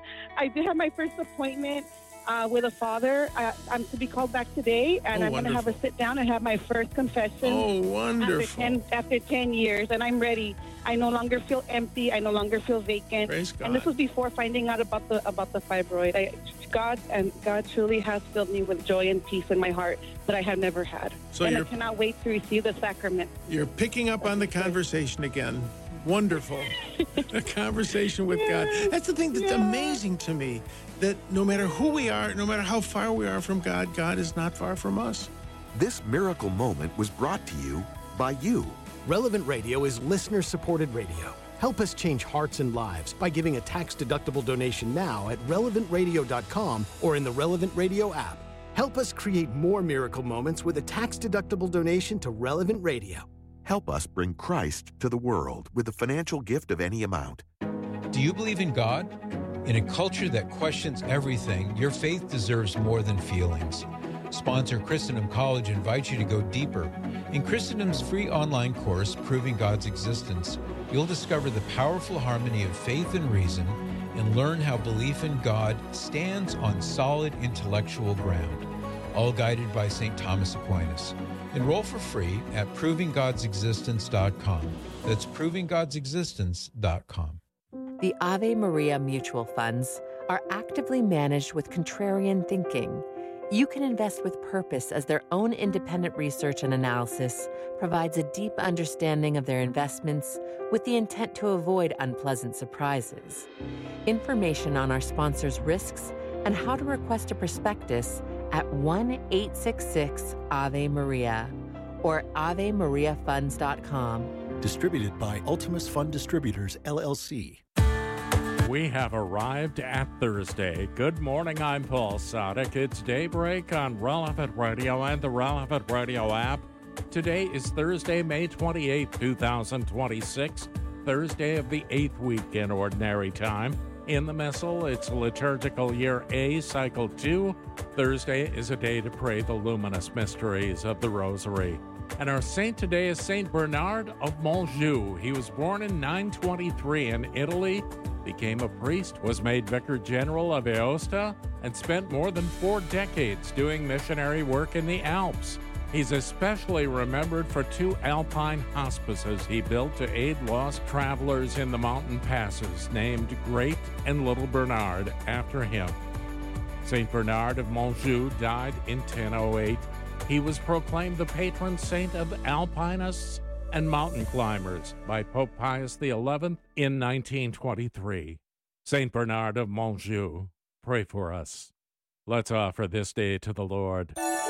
I do have my first appointment uh, with a father. I, I'm to be called back today, and Oh, I'm going to have a sit down and have my first confession. Oh, After wonderful. ten, after ten years, and I'm ready. I no longer feel empty. I no longer feel vacant. Praise God. And this was before finding out about the about the fibroid. I, God and God truly has filled me with joy and peace in my heart that I have never had. So and I you're- cannot wait to receive the sacrament. You're picking up on the conversation again. Wonderful. A conversation with God. That's the thing that's amazing to me, that no matter who we are, no matter how far we are from God, God is not far from us. This miracle moment was brought to you by you. Relevant Radio is listener-supported radio. Help us change hearts and lives by giving a tax-deductible donation now at relevant radio dot com or in the Relevant Radio app. Help us create more miracle moments with a tax-deductible donation to Relevant Radio. Help us bring Christ to the world with a financial gift of any amount. Do you believe in God? In a culture that questions everything, your faith deserves more than feelings. Sponsor Christendom College invites you to go deeper. In Christendom's free online course, Proving God's Existence, you'll discover the powerful harmony of faith and reason and learn how belief in God stands on solid intellectual ground, all guided by Saint Thomas Aquinas. Enroll for free at proving gods existence dot com. That's proving gods existence dot com. The Ave Maria mutual funds are actively managed with contrarian thinking. You can invest with purpose as their own independent research and analysis provides a deep understanding of their investments with the intent to avoid unpleasant surprises. Information on our sponsors' risks and how to request a prospectus at one eight six six Ave Maria or ave maria funds dot com. Distributed by Ultimus Fund Distributors, L L C. We have arrived at Thursday. Good morning, I'm Paul Sadek. It's Daybreak on Relevant Radio and the Relevant Radio app. Today is Thursday, May twenty-eighth, twenty twenty-six, Thursday of the eighth week in Ordinary Time. In the Missal, it's liturgical year A, cycle two. Thursday is a day to pray the luminous mysteries of the Rosary. And our saint today is Saint Bernard of Montjoux. He was born in nine twenty-three in Italy, became a priest, was made Vicar General of Aosta, and spent more than four decades doing missionary work in the Alps. He's especially remembered for two alpine hospices he built to aid lost travelers in the mountain passes, named Great and Little Bernard after him. Saint Bernard of Montjoux died in ten oh eight. He was proclaimed the patron saint of alpinists and mountain climbers by Pope Pius the eleventh in nineteen twenty-three. Saint Bernard of Montjoux, pray for us. Let's offer this day to the Lord.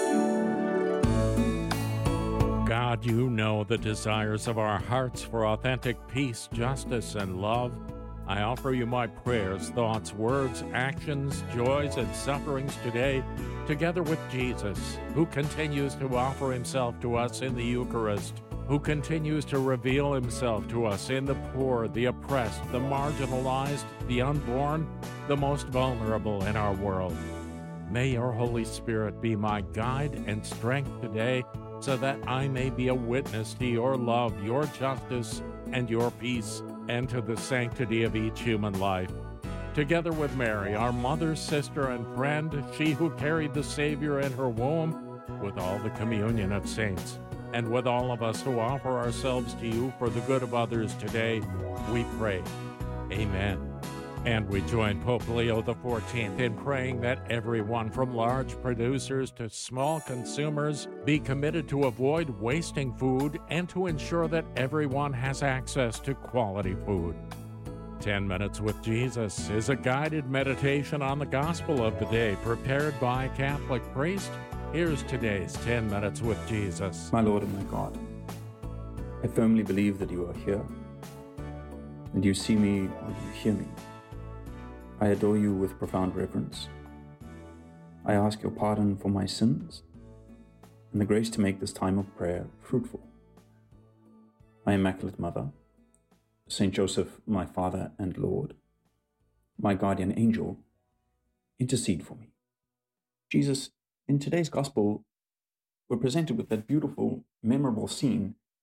God, you know the desires of our hearts for authentic peace, justice, and love. I offer you my prayers, thoughts, words, actions, joys, and sufferings today, together with Jesus, who continues to offer himself to us in the Eucharist, who continues to reveal himself to us in the poor, the oppressed, the marginalized, the unborn, the most vulnerable in our world. May your Holy Spirit be my guide and strength today, so that I may be a witness to your love, your justice, and your peace, and to the sanctity of each human life. Together with Mary, our mother, sister, and friend, she who carried the Savior in her womb, with all the communion of saints, and with all of us who offer ourselves to you for the good of others today, we pray. Amen. And we join Pope Leo the fourteenth in praying that everyone from large producers to small consumers be committed to avoid wasting food and to ensure that everyone has access to quality food. Ten Minutes with Jesus is a guided meditation on the gospel of the day prepared by a Catholic priest. Here's today's Ten Minutes with Jesus. My Lord and my God, I firmly believe that you are here, and you see me and you hear me. I adore you with profound reverence. I ask your pardon for my sins and the grace to make this time of prayer fruitful. My Immaculate Mother, Saint Joseph, my Father and Lord, my guardian angel, intercede for me. Jesus, in today's Gospel, we're presented with that beautiful, memorable scene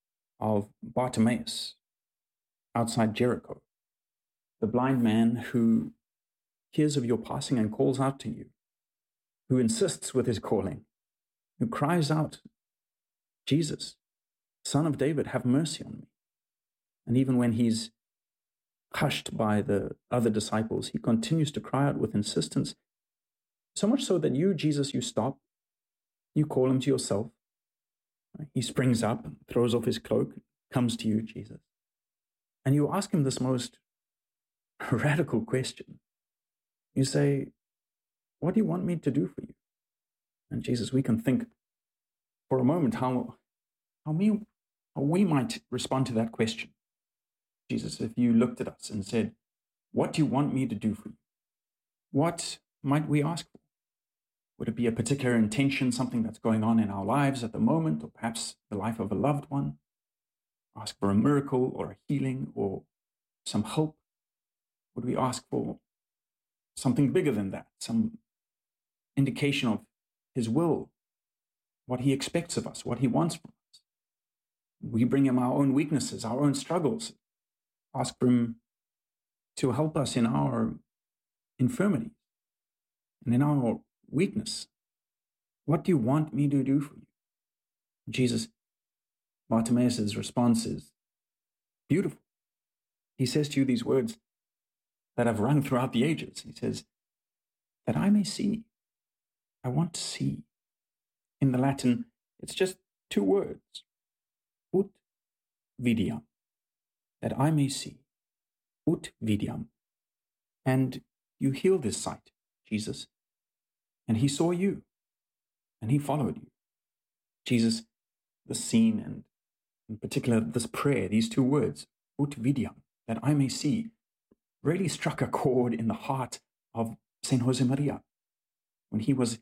of Bartimaeus outside Jericho, the blind man who hears of your passing and calls out to you, who insists with his calling, who cries out, Jesus, Son of David, have mercy on me. And even when he's hushed by the other disciples, he continues to cry out with insistence, so much so that you, Jesus, you stop, you call him to yourself. He springs up, throws off his cloak, comes to you, Jesus. And you ask him this most radical question. You say, what do you want me to do for you? And Jesus, we can think for a moment how, how, we, how we might respond to that question. Jesus, if you looked at us and said, what do you want me to do for you? What might we ask for? Would it be a particular intention, something that's going on in our lives at the moment, or perhaps the life of a loved one? Ask for a miracle or a healing or some hope? Would we ask for something bigger than that, some indication of his will, what he expects of us, what he wants from us? We bring him our own weaknesses, our own struggles. Ask for him to help us in our infirmity and in our weakness. What do you want me to do for you? Jesus, Bartimaeus' response is beautiful. He says to you these words that have rung throughout the ages. He says, that I may see. I want to see. In the Latin, it's just two words. Ut vidiam. That I may see. Ut vidiam. And you heal this sight, Jesus. And he saw you. And he followed you. Jesus, the scene, and in particular this prayer, these two words, ut vidiam, that I may see, really struck a chord in the heart of Saint Josemaria when he was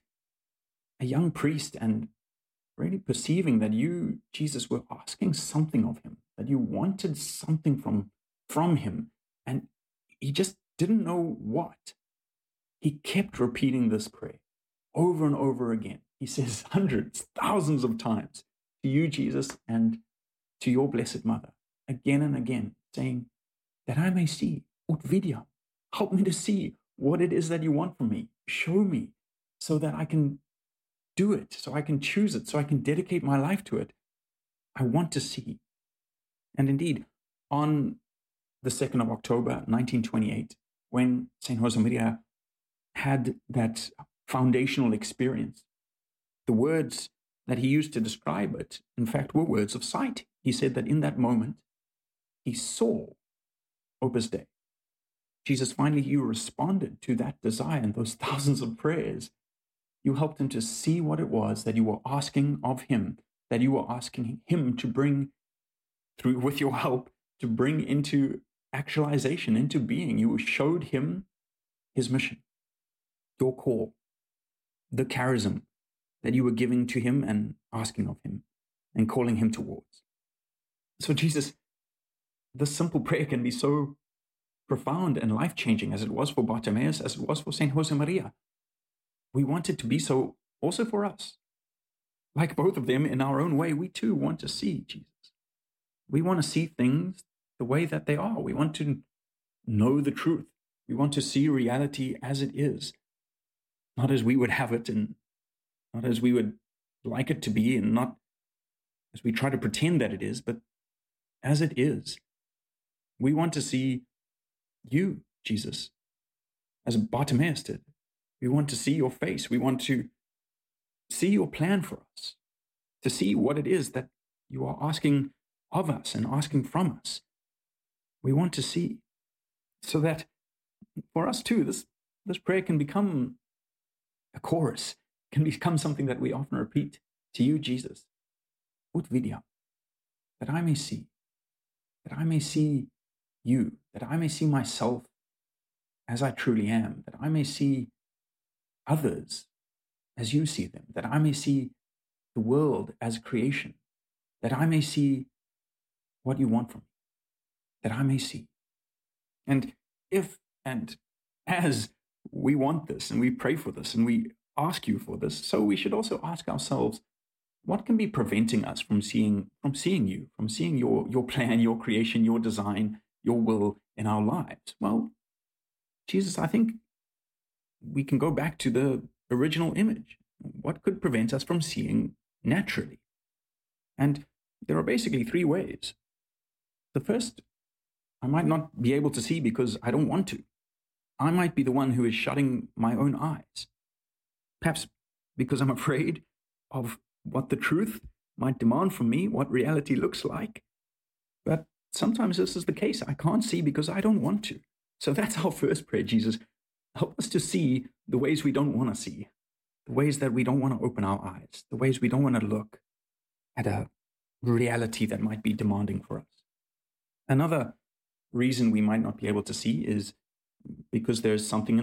a young priest and really perceiving that you, Jesus, were asking something of him, that you wanted something from, from him, and he just didn't know what. He kept repeating this prayer over and over again. He says hundreds, thousands of times to you, Jesus, and to your Blessed Mother, again and again, saying, that I may see, ut vidiam, help me to see what it is that you want from me. Show me so that I can do it, so I can choose it, so I can dedicate my life to it. I want to see. And indeed, on the second of October, nineteen twenty-eight, when Saint Josemaria had that foundational experience, the words that he used to describe it, in fact, were words of sight. He said that in that moment, he saw Opus Dei. Jesus, finally, you responded to that desire and those thousands of prayers. You helped him to see what it was that you were asking of him, that you were asking him to bring through, with your help, to bring into actualization, into being. You showed him his mission, your call, the charism that you were giving to him and asking of him and calling him towards. So Jesus, this simple prayer can be so profound and life-changing as it was for Bartimaeus, as it was for Saint Josemaria. We want it to be so also for us. Like both of them, in our own way, we too want to see Jesus. We want to see things the way that they are. We want to know the truth. We want to see reality as it is, not as we would have it and not as we would like it to be, and not as we try to pretend that it is, but as it is. We want to see you, Jesus, as Bartimaeus did. We want to see your face. We want to see your plan for us, to see what it is that you are asking of us and asking from us. We want to see, so that for us too, this, this prayer can become a chorus, can become something that we often repeat to you, Jesus. Ut vidiam, that I may see, that I may see you, that I may see myself as I truly am, that I may see others as you see them, that I may see the world as creation, that I may see what you want from me, that I may see. And if and as we want this and we pray for this and we ask you for this, so we should also ask ourselves, what can be preventing us from seeing from seeing you, from seeing your your plan, your creation, your design, your will in our lives? Well, Jesus, I think we can go back to the original image. What could prevent us from seeing naturally? And there are basically three ways. The first, I might not be able to see because I don't want to. I might be the one who is shutting my own eyes. Perhaps because I'm afraid of what the truth might demand from me, what reality looks like. But sometimes this is the case. I can't see because I don't want to. So that's our first prayer, Jesus. Help us to see the ways we don't want to see, the ways that we don't want to open our eyes, the ways we don't want to look at a reality that might be demanding for us. Another reason we might not be able to see is because there's something in